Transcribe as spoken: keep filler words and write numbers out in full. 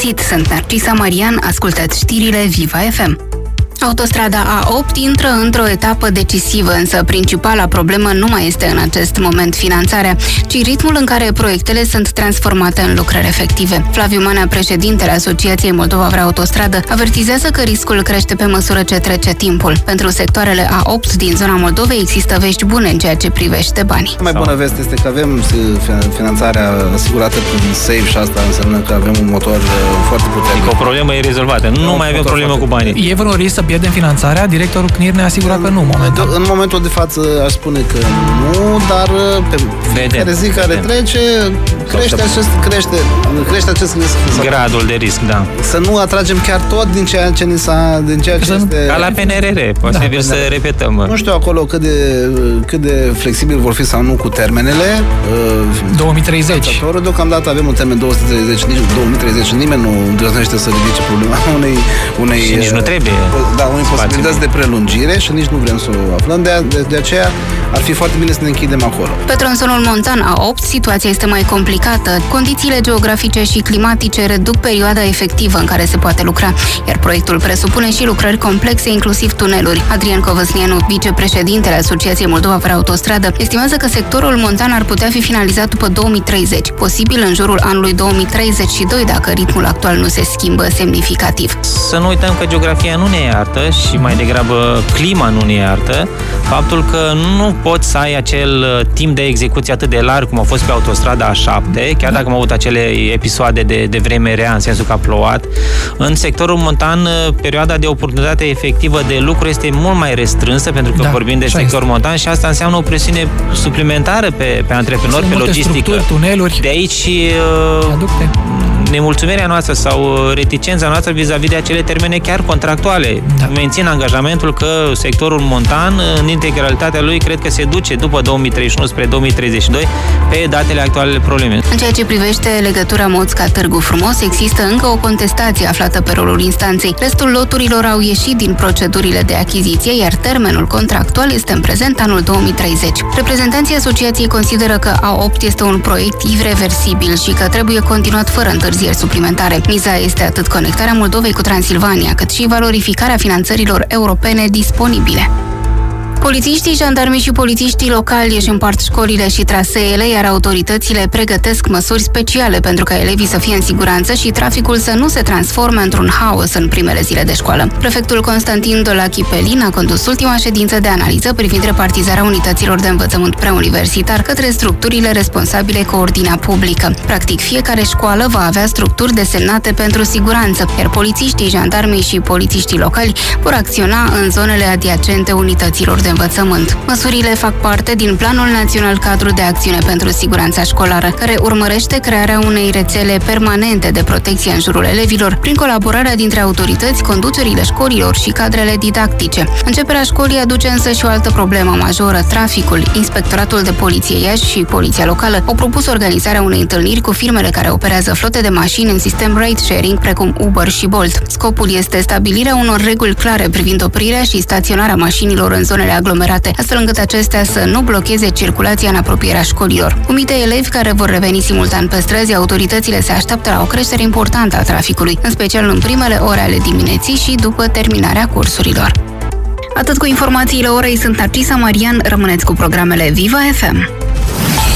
găsit! Sunt Narcisa Marian, ascultați știrile Viva F M. Autostrada A opt intră într-o etapă decisivă, însă principala problemă nu mai este în acest moment finanțarea, ci ritmul în care proiectele sunt transformate în lucrări efective. Flaviu Manea, președintele Asociației Moldova Vrea Autostradă, avertizează că riscul crește pe măsură ce trece timpul. Pentru sectoarele A opt din zona Moldovei există vești bune în ceea ce privește banii. Mai bună veste este că avem finanțarea asigurată prin S A F E și asta înseamnă că avem un motor foarte puternic. O problemă e rezolvată. Nu, nu mai avem problemă cu banii. E vreun risc să pierdem finanțarea? Directorul C N I R ne asigură că nu, momentan. În momentul de față aș spune că nu, dar pe fiecare zi care trece crește acest, crește, crește acest risc. Gradul de risc, da. Să nu atragem chiar tot din ceea ce ni s-a, din ceea ce este... Ca la P N R R, posibil da, să da. repetăm. Nu știu acolo cât de, cât de flexibil vor fi sau nu cu termenele. două mii treizeci. Deocamdată avem un termen două mii treizeci, nici două mii treizeci nimeni nu îndrăznește să ridice problema unei... unei și nici nu trebuie. Da, unei posibilități de prelungire și nici nu vrem să o aflăm, de, de, de aceea ar fi foarte bine să ne închidem acolo. Pe tronsonul montan A opt, situația este mai complicată. Condițiile geografice și climatice reduc perioada efectivă în care se poate lucra, iar proiectul presupune și lucrări complexe, inclusiv tuneluri. Adrian Covăsnianu, vicepreședintele Asociației Moldova Vrea Autostradă, estimează că sectorul montan ar putea fi finalizat după două mii treizeci, posibil în jurul anului două mii treizeci și doi, dacă ritmul actual nu se schimbă semnificativ. Să nu uităm că geografia nu ne iartă și mai degrabă clima nu ne iartă. Faptul că nu poți să ai acel timp de execuție atât de larg cum a fost pe autostrada A șapte, chiar dacă am avut acele episoade de, de vreme rea, în sensul că a plouat. În sectorul montan, perioada de oportunitate efectivă de lucru este mult mai restrânsă, pentru că da, vorbim de sector este. montan și asta înseamnă o presiune suplimentară pe, pe antreprenori, pe logistică. Tuneluri, de aici uh, nemulțumirea noastră sau reticența noastră vis-a-vis de acele termene chiar contractuale. Da. Mențin angajamentul că sectorul montan, în integralitatea lui, cred că se duce după două mii treizeci și unu spre două mii treizeci și doi pe datele actuale probleme. În ceea ce privește legătura Moțca-Târgu Frumos, există încă o contestație aflată pe rolul instanței. Restul loturilor au ieșit din procedurile de achiziție, iar termenul contractual este în prezent anul două mii treizeci. Reprezentanții asociației consideră că A opt este un proiect irreversibil și că trebuie continuat fără întârzieri suplimentare. Miza este atât conectarea Moldovei cu Transilvania, cât și valorificarea finanțărilor europene disponibile. Polițiștii, jandarmii și polițiștii locali își împart școlile și traseele, iar autoritățile pregătesc măsuri speciale pentru ca elevii să fie în siguranță și traficul să nu se transforme într-un haos în primele zile de școală. Prefectul Constantin Dolachi Pelin a condus ultima ședință de analiză privind repartizarea unităților de învățământ preuniversitar către structurile responsabile cu ordinea publică. Practic, fiecare școală va avea structuri desemnate pentru siguranță, iar polițiștii, jandarmii și polițiștii locali vor acționa în zonele adiacente unităților de învățământ. Măsurile fac parte din Planul Național Cadru de Acțiune pentru Siguranța Școlară, care urmărește crearea unei rețele permanente de protecție în jurul elevilor, prin colaborarea dintre autorități, conducerile școlilor și cadrele didactice. Începerea școlii aduce însă și o altă problemă majoră, traficul. Inspectoratul de Poliție Iași și Poliția Locală au propus organizarea unei întâlniri cu firmele care operează flote de mașini în sistem ride-sharing, precum Uber și Bolt. Scopul este stabilirea unor reguli clare privind oprirea și staționarea mașinilor în zonele aglomerate, astfel încât acestea să nu blocheze circulația în apropierea școlilor. Cu mii de elevi care vor reveni simultan pe străzi, autoritățile se așteaptă la o creștere importantă a traficului, în special în primele ore ale dimineții și după terminarea cursurilor. Atât cu informațiile orei, sunt Narcisa Marian, rămâneți cu programele Viva F M.